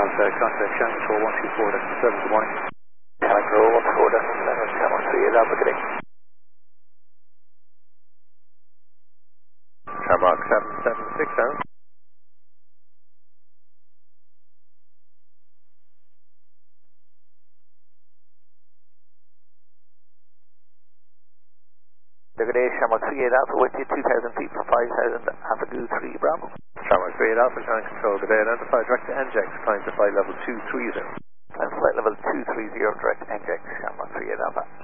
have contact channel control 124.7, good morning. Channel control 124.7, channel 38 Alpha, good day. Shamrock 776, sir. Good day, Shamrock 38 Alpha with you, 2,000 feet from 5,000 Alpha Goo 3 Bravo. Shamrock 38 Alpha, Channel Control, good day, identify direct to NJX, climb to flight level 230. Climb to flight level 230, direct NJX, Shamrock 38 Alpha.